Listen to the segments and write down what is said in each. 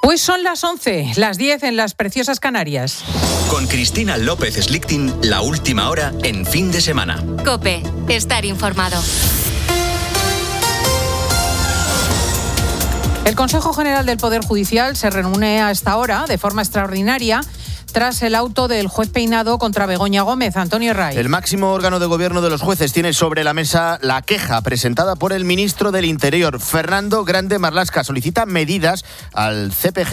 Pues son las 11, las 10 en las preciosas Canarias. Con Cristina López Slichting, la última hora en Fin de Semana. COPE, estar informado. El Consejo General del Poder Judicial se reúne a esta hora de forma extraordinaria tras el auto del juez Peinado contra Begoña Gómez. Antonio Ray. El máximo órgano de gobierno de los jueces tiene sobre la mesa la queja presentada por el ministro del Interior, Fernando Grande Marlaska. Solicita medidas al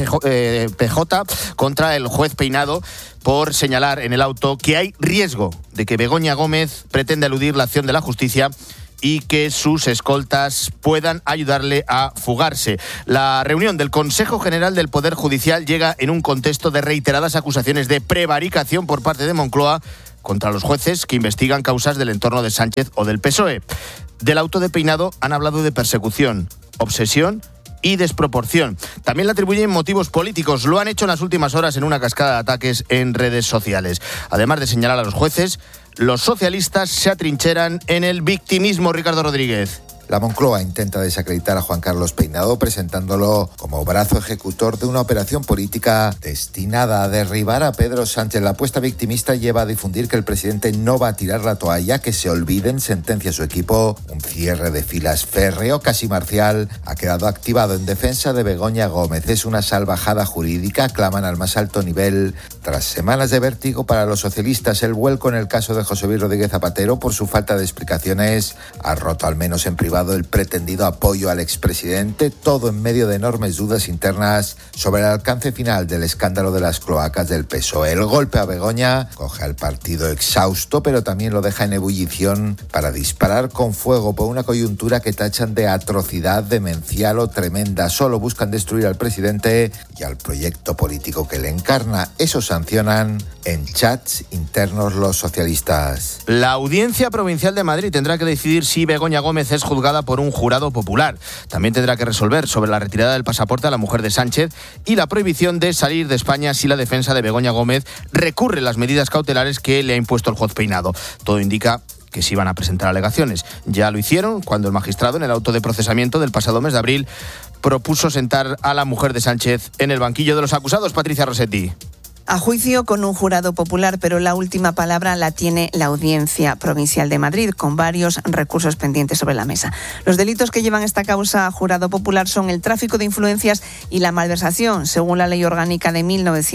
CPJ contra el juez Peinado por señalar en el auto que hay riesgo de que Begoña Gómez pretenda eludir la acción de la justicia y que sus escoltas puedan ayudarle a fugarse. La reunión del Consejo General del Poder Judicial llega en un contexto de reiteradas acusaciones de prevaricación por parte de Moncloa contra los jueces que investigan causas del entorno de Sánchez o del PSOE. Del auto de Peinado han hablado de persecución, obsesión y desproporción. También le atribuyen motivos políticos. Lo han hecho en las últimas horas en una cascada de ataques en redes sociales. Además de señalar a los jueces, los socialistas se atrincheran en el victimismo. Ricardo Rodríguez. La Moncloa intenta desacreditar a Juan Carlos Peinado presentándolo como brazo ejecutor de una operación política destinada a derribar a Pedro Sánchez. La apuesta victimista lleva a difundir que el presidente no va a tirar la toalla, que se olviden, sentencia su equipo. Un cierre de filas férreo, casi marcial, ha quedado activado en defensa de Begoña Gómez. Es una salvajada jurídica, claman al más alto nivel. Tras semanas de vértigo para los socialistas, el vuelco en el caso de José Luis Rodríguez Zapatero por su falta de explicaciones ha roto, al menos en privado, el pretendido apoyo al expresidente, todo en medio de enormes dudas internas sobre el alcance final del escándalo de las cloacas del PSOE. El golpe a Begoña coge al partido exhausto, pero también lo deja en ebullición para disparar con fuego por una coyuntura que tachan de atrocidad demencial o tremenda. Solo buscan destruir al presidente y al proyecto político que le encarna. Eso sancionan en chats internos los socialistas. La Audiencia Provincial de Madrid tendrá que decidir si Begoña Gómez es juzgada por un jurado popular. También tendrá que resolver sobre la retirada del pasaporte a la mujer de Sánchez y la prohibición de salir de España si la defensa de Begoña Gómez recurre las medidas cautelares que le ha impuesto el juez Peinado. Todo indica que sí van a presentar alegaciones. Ya lo hicieron cuando el magistrado, en el auto de procesamiento del pasado mes de abril, propuso sentar a la mujer de Sánchez en el banquillo de los acusados. Patricia Rossetti. A juicio con un jurado popular, pero la última palabra la tiene la Audiencia Provincial de Madrid, con varios recursos pendientes sobre la mesa. Los delitos que llevan esta causa a jurado popular son el tráfico de influencias y la malversación, según la Ley Orgánica de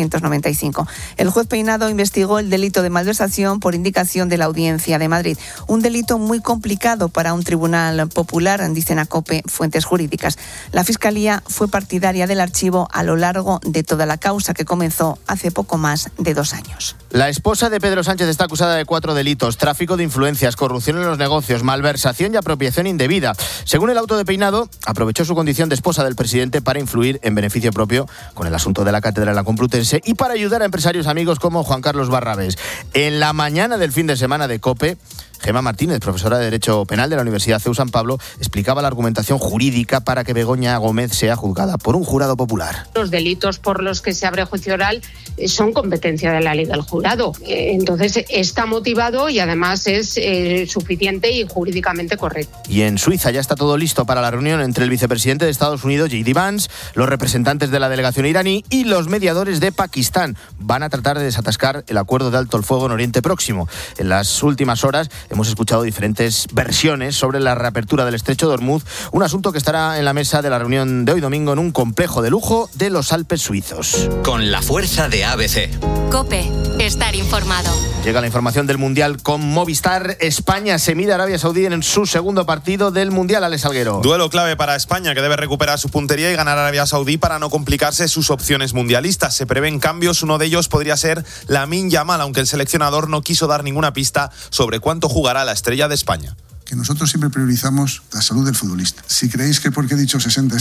1995. El juez Peinado investigó el delito de malversación por indicación de la Audiencia de Madrid. Un delito muy complicado para un tribunal popular, dicen a COPE fuentes jurídicas. La Fiscalía fue partidaria del archivo a lo largo de toda la causa, que comenzó hace poco más de 2 años. La esposa de Pedro Sánchez está acusada de 4 delitos: tráfico de influencias, corrupción en los negocios, malversación y apropiación indebida. Según el auto de Peinado, aprovechó su condición de esposa del presidente para influir en beneficio propio con el asunto de la cátedra en la Complutense y para ayudar a empresarios amigos como Juan Carlos Barrabés. En la mañana del fin de semana de COPE, Gemma Martínez, profesora de Derecho Penal de la Universidad CEU San Pablo, explicaba la argumentación jurídica para que Begoña Gómez sea juzgada por un jurado popular. Los delitos por los que se abre juicio oral son competencia de la ley del jurado. Entonces está motivado y además es suficiente y jurídicamente correcto. Y en Suiza ya está todo listo para la reunión entre el vicepresidente de Estados Unidos, J.D. Vance, los representantes de la delegación iraní y los mediadores de Pakistán. Van a tratar de desatascar el acuerdo de alto el fuego en Oriente Próximo. En las últimas horas hemos escuchado diferentes versiones sobre la reapertura del estrecho de Hormuz, un asunto que estará en la mesa de la reunión de hoy domingo en un complejo de lujo de los Alpes suizos. Con la fuerza de ABC. COPE, estar informado. Llega la información del Mundial con Movistar. España se mide a Arabia Saudí en su segundo partido del Mundial. Alex Salguero. Duelo clave para España, que debe recuperar su puntería y ganar a Arabia Saudí para no complicarse sus opciones mundialistas. Se prevén cambios, uno de ellos podría ser Lamine Yamal, aunque el seleccionador no quiso dar ninguna pista sobre cuánto jugará la estrella de España. Que nosotros siempre priorizamos la salud del futbolista. Si creéis que porque he dicho 60,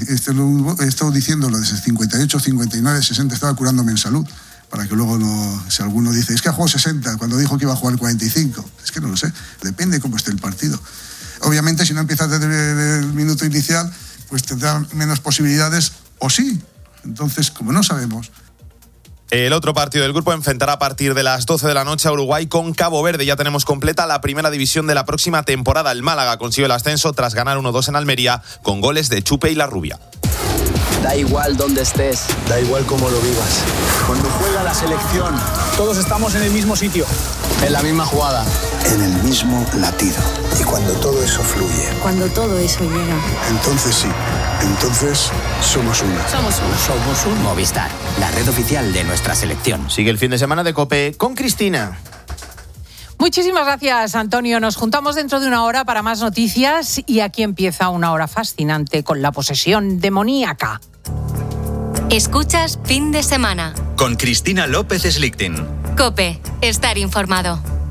he estado diciéndolo desde 58, 59, 60, estaba curándome en salud, para que luego no, si alguno dice, es que ha jugado 60 cuando dijo que iba a jugar 45. Es que no lo sé, depende cómo esté el partido. Obviamente, si no empiezas desde el minuto inicial, pues tendrá menos posibilidades, o sí. Entonces, como no sabemos... El otro partido del grupo enfrentará a partir de las 12 de la noche a Uruguay con Cabo Verde. Ya tenemos completa la primera división de la próxima temporada. El Málaga consiguió el ascenso tras ganar 1-2 en Almería con goles de Chupe y La Rubia. Da igual dónde estés. Da igual cómo lo vivas. Cuando juega la selección, todos estamos en el mismo sitio. En la misma jugada. En el mismo latido. Y cuando todo eso fluye. Cuando todo eso llega. Entonces sí. Entonces somos una. Somos un Movistar, la red oficial de nuestra selección. Sigue el fin de semana de COPE con Cristina. Muchísimas gracias, Antonio. Nos juntamos dentro de una hora para más noticias y aquí empieza una hora fascinante con la posesión demoníaca. Escuchas Fin de Semana. Con Cristina López Slichting. COPE. Estar informado.